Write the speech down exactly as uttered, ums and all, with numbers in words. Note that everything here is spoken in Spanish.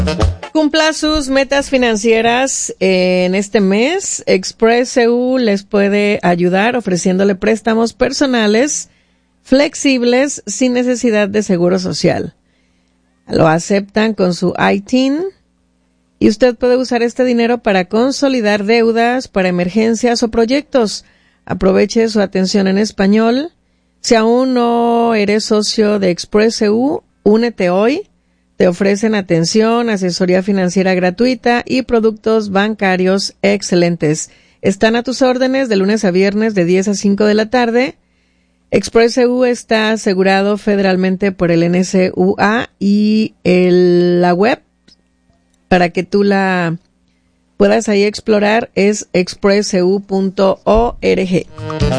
Cumpla sus metas financieras en este mes. ExpressEU les puede ayudar ofreciéndole préstamos personales flexibles sin necesidad de seguro social. Lo aceptan con su I T I N y usted puede usar este dinero para consolidar deudas, para emergencias o proyectos. Aproveche su atención en español. Si aún no eres socio de ExpressEU, únete hoy. Te ofrecen atención, asesoría financiera gratuita y productos bancarios excelentes. Están a tus órdenes de lunes a viernes de diez a cinco de la tarde. ExpressEU está asegurado federalmente por el N S U A y el, la web para que tú la puedas ahí explorar es express e u punto org.